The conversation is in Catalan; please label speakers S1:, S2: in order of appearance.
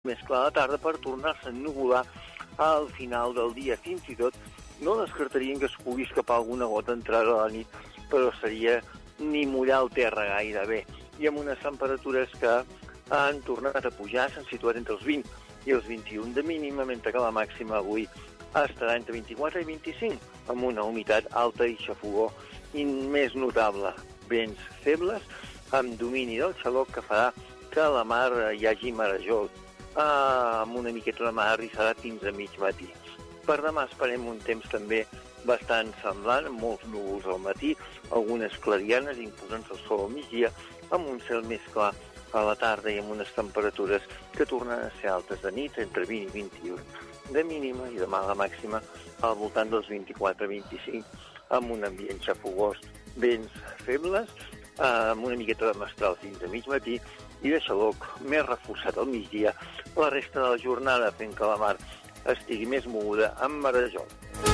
S1: més clar a la tarda per tornar-se a ennuvolar al final del dia. Fins i tot no descartarien que es pugui escapar alguna gota entrada a la nit, però seria ni mullar el terra gaire bé. I amb unes temperatures que han tornat a pujar, s'han situat entre els 20 i els 21 de mínima, mentre que la màxima avui estarà entre 24 i 25, amb una humitat alta i xafogó i més notable. Vents febles, amb domini del xaloc, que farà que a la mar hi hagi marejol, amb una miqueta de mar arrissarà fins a mig matí. Per demà esperem un temps també bastant semblant, amb molts núvols al matí, algunes clarianes imposant-se el sol al migdia, amb un cel més clar a la tarda i amb unes temperatures que tornen a ser altes de nit, entre 20 i 21 de mínima, i demà la màxima al voltant dels 24-25, amb un ambient xafogós, vents febles, amb una miqueta de mestral fins a mig matí i de xaloc més reforçat al migdia la resta de la jornada, fent que la mar estigui més moguda amb marejol.